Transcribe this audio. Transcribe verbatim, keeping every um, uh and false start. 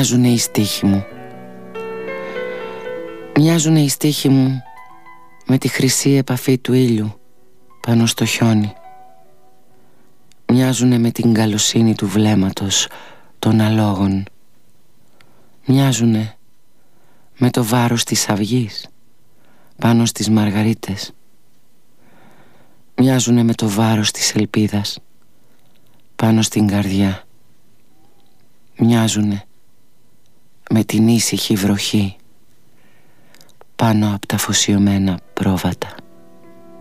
Μοιάζουνε οι στίχοι μου. Μοιάζουνε οι στίχοι μου με τη χρυσή επαφή του ήλιου πάνω στο χιόνι. Μοιάζουνε με την καλοσύνη του βλέμματος των αλόγων. Μοιάζουνε με το βάρος της αυγής πάνω στις μαργαρίτες. Μοιάζουνε με το βάρος της ελπίδας πάνω στην καρδιά. Μοιάζουνε με την ήσυχη βροχή πάνω από τα φωσιωμένα πρόβατα.